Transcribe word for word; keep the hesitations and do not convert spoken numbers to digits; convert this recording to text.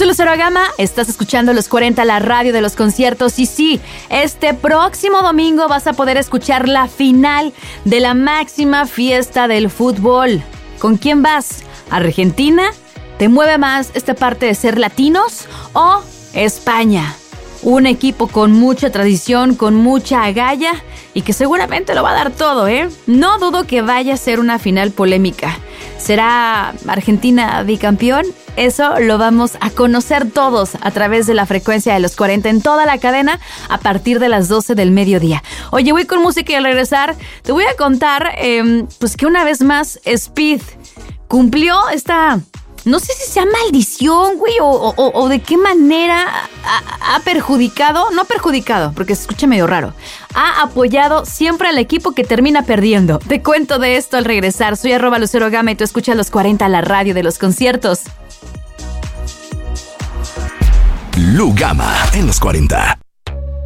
Soy Lucero Gama, estás escuchando Los cuarenta, la radio de los conciertos. Y sí, este próximo domingo vas a poder escuchar la final de la máxima fiesta del fútbol. ¿Con quién vas? ¿Argentina? ¿Te mueve más esta parte de ser latinos? ¿O España? Un equipo con mucha tradición, con mucha agallas y que seguramente lo va a dar todo, ¿eh? No dudo que vaya a ser una final polémica. ¿Será Argentina bicampeón? Eso lo vamos a conocer todos a través de la frecuencia de los cuarenta en toda la cadena a partir de las doce del mediodía. Oye, voy con música y al regresar te voy a contar eh, pues que una vez más Speed cumplió esta... No sé si sea maldición, güey, o, o, o de qué manera ha, ha perjudicado, no perjudicado, porque se escucha medio raro, ha apoyado siempre al equipo que termina perdiendo. Te cuento de esto al regresar. Soy arroba Lucero Gama y tú escuchas Los cuarenta, la radio de los conciertos. Lu Gama en Los cuarenta.